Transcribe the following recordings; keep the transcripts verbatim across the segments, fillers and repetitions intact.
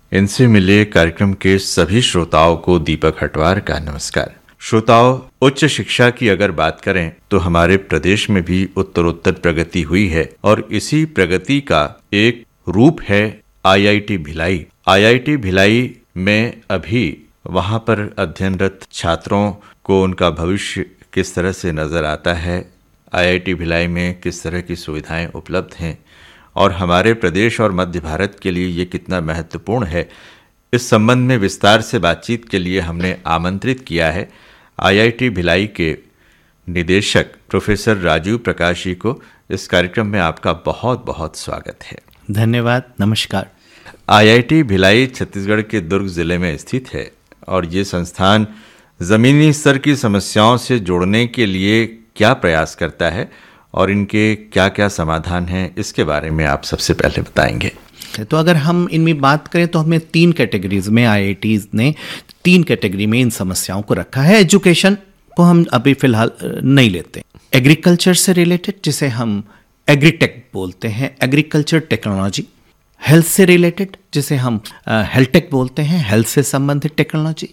इनसे मिले कार्यक्रम के सभी श्रोताओं को दीपक हटवार का नमस्कार। श्रोताओं, उच्च शिक्षा की अगर बात करें तो हमारे प्रदेश में भी उत्तरोत्तर प्रगति हुई है और इसी प्रगति का एक रूप है आईआईटी भिलाई। आईआईटी भिलाई में अभी वहां पर अध्ययनरत छात्रों को उनका भविष्य किस तरह से नजर आता है, आईआईटी भिलाई में किस तरह की सुविधाएं उपलब्ध हैं और हमारे प्रदेश और मध्य भारत के लिए ये कितना महत्वपूर्ण है, इस संबंध में विस्तार से बातचीत के लिए हमने आमंत्रित किया है आईआईटी भिलाई के निदेशक प्रोफेसर राजीव प्रकाश जी को। इस कार्यक्रम में आपका बहुत बहुत स्वागत है। धन्यवाद, नमस्कार। आईआईटी भिलाई छत्तीसगढ़ के दुर्ग जिले में स्थित है और ये संस्थान ज़मीनी स्तर की समस्याओं से जोड़ने के लिए क्या प्रयास करता है और इनके क्या क्या समाधान हैं, इसके बारे में आप सबसे पहले बताएंगे। तो अगर हम इनमें बात करें तो हमें तीन कैटेगरीज में आईआईटीज ने तीन कैटेगरी में इन समस्याओं को रखा है। एजुकेशन को हम अभी फिलहाल नहीं लेते। एग्रीकल्चर से रिलेटेड, जिसे हम एग्रीटेक बोलते हैं, एग्रीकल्चर टेक्नोलॉजी। हेल्थ से रिलेटेड, जिसे हम हेल्थ टेक बोलते हैं, हेल्थ से संबंधित टेक्नोलॉजी।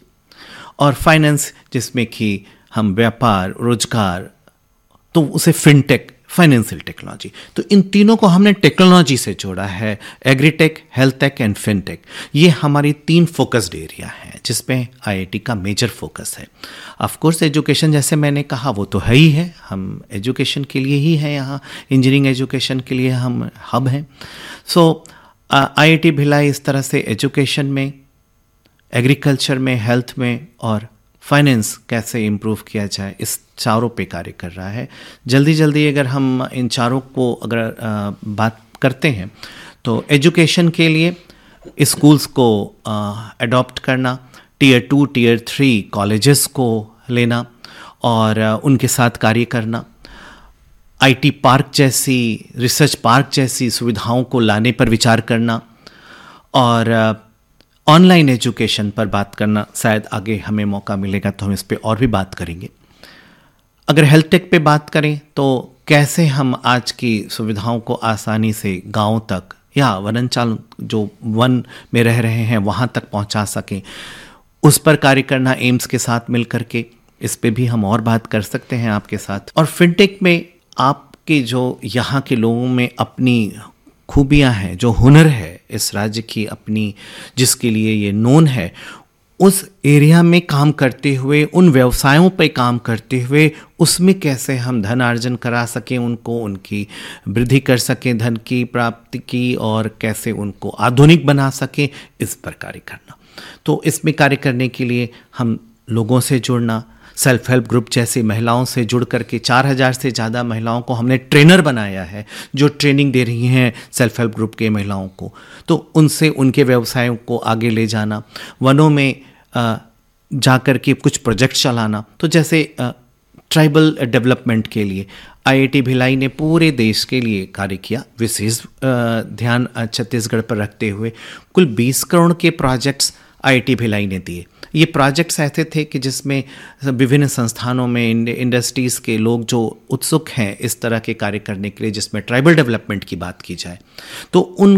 और फाइनेंस, जिसमें कि हम व्यापार, रोजगार, तो उसे फिनटेक, फाइनेंशियल टेक्नोलॉजी। तो इन तीनों को हमने टेक्नोलॉजी से जोड़ा है, agritech, health take and fintech. ये हमारी तीन फोकस्ड एरिया हैं जिसमें आईआईटी का मेजर फोकस है। ऑफ कोर्स एजुकेशन, जैसे मैंने कहा, वो तो है ही है, हम एजुकेशन के लिए ही हैं यहाँ, इंजीनियरिंग एजुकेशन के लिए हम हब हैं। सो आईआईटी भिलाई इस तरह से एजुकेशन में, एग्रीकल्चर में, हेल्थ में और फाइनेंस कैसे इम्प्रूव किया जाए, इस चारों पे कार्य कर रहा है। जल्दी जल्दी अगर हम इन चारों को अगर आ, बात करते हैं तो एजुकेशन के लिए स्कूल्स को अडॉप्ट करना, tier two tier three colleges को लेना और आ, उनके साथ कार्य करना, आईटी पार्क जैसी, रिसर्च पार्क जैसी सुविधाओं को लाने पर विचार करना और ऑनलाइन एजुकेशन पर बात करना। शायद आगे हमें मौका मिलेगा तो हम इस पे और भी बात करेंगे। अगर हेल्थ टेक पे बात करें तो कैसे हम आज की सुविधाओं को आसानी से गांव तक या वनांचल जो वन में रह रहे हैं वहां तक पहुंचा सकें, उस पर कार्य करना एम्स के साथ मिल करके। इस पे भी हम और बात कर सकते हैं आपके साथ। और फिनटेक में आपके जो यहाँ के लोगों में अपनी खूबियाँ हैं, जो हुनर है इस राज्य की अपनी, जिसके लिए ये नोन है, उस एरिया में काम करते हुए, उन व्यवसायों पे काम करते हुए, उसमें कैसे हम धन अर्जन करा सकें, उनको उनकी वृद्धि कर सकें, धन की प्राप्ति की, और कैसे उनको आधुनिक बना सकें, इस पर कार्य करना। तो इसमें कार्य करने के लिए हम लोगों से जुड़ना, सेल्फ हेल्प ग्रुप जैसे महिलाओं से जुड़ करके चार हज़ार से ज़्यादा महिलाओं को हमने ट्रेनर बनाया है जो ट्रेनिंग दे रही हैं सेल्फ हेल्प ग्रुप के महिलाओं को। तो उनसे उनके व्यवसायों को आगे ले जाना, वनों में जा कर के कुछ प्रोजेक्ट चलाना। तो जैसे ट्राइबल डेवलपमेंट के लिए आईआईटी भिलाई ने पूरे देश के लिए कार्य किया, विशेष ध्यान छत्तीसगढ़ पर रखते हुए कुल बीस करोड़ के प्रोजेक्ट्स आईआईटी भिलाई ने दिए। ये प्रोजेक्ट्स ऐसे थे कि जिसमें विभिन्न संस्थानों में, इंडस्ट्रीज़ के लोग जो उत्सुक हैं इस तरह के कार्य करने के लिए, जिसमें ट्राइबल डेवलपमेंट की बात की जाए, तो उन